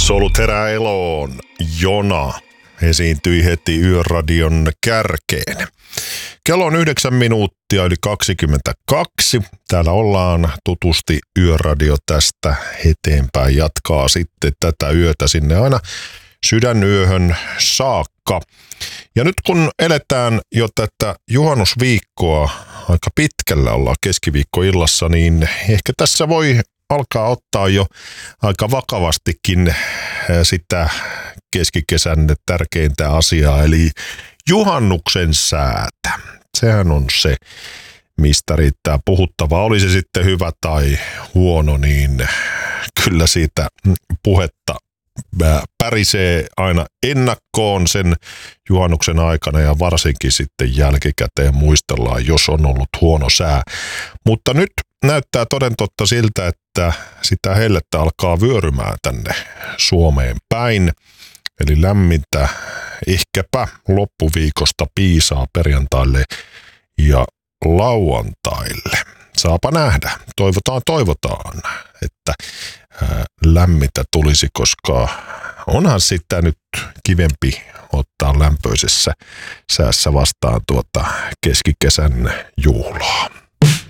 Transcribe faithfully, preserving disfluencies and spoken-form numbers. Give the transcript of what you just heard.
Solut herää eloon. Jona esiintyi heti Yöradion kärkeen. Kello on yhdeksän minuuttia yli kaksikymmentäkaksi. Täällä ollaan tutusti. Yöradio tästä eteenpäin jatkaa sitten tätä yötä sinne aina sydänyöhön saakka. Ja nyt kun eletään jo tätä juhannusviikkoa, aika pitkällä ollaan keskiviikkoillassa, niin ehkä tässä voi alkaa ottaa jo aika vakavastikin sitä keskikesän tärkeintä asiaa, eli juhannuksen säätä. Sehän on se, mistä riittää puhuttavaa. Oli se sitten hyvä tai huono, niin kyllä siitä puhetta pärisee aina ennakkoon sen juhannuksen aikana ja varsinkin sitten jälkikäteen muistellaan, jos on ollut huono sää. Mutta nyt näyttää toden totta siltä, että sitä hellettä alkaa vyörymään tänne Suomeen päin. Eli lämmintä ehkäpä loppuviikosta piisaa perjantaille ja lauantaille. Saapa nähdä. Toivotaan, toivotaan, että ää, lämmintä tulisi, koska onhan sitä nyt kivempi ottaa lämpöisessä säässä vastaan tuota keskikesän juhlaa.